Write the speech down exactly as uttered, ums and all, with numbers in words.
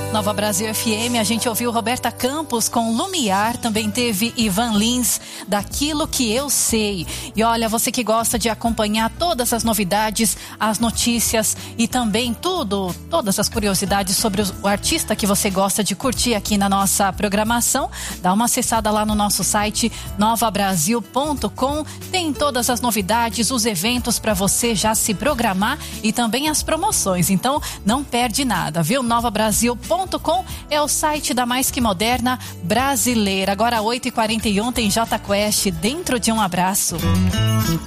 Nova Brasil F M, a gente ouviu Roberta Campos com Lumiar, também teve Ivan Lins, Daquilo Que Eu Sei. E olha, você que gosta de acompanhar todas as novidades, as notícias e também tudo, todas as curiosidades sobre o artista que você gosta de curtir aqui na nossa programação, dá uma acessada lá no nosso site nova brasil ponto com, tem todas as novidades, os eventos para você já se programar e também as promoções, então não perde nada, viu? nova brasil ponto com é o site da mais que moderna brasileira. Agora oito e quarenta e um tem Jota Quest, Dentro de um Abraço.